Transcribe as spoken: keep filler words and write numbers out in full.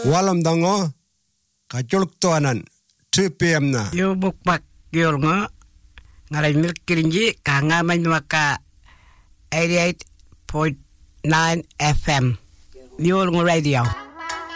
walam dango kajoluk toanan two p.m. na Yo bukpak yolngo ngaray milk kirinji kangamay maka eighty-eight point nine F M Yolngo Radio.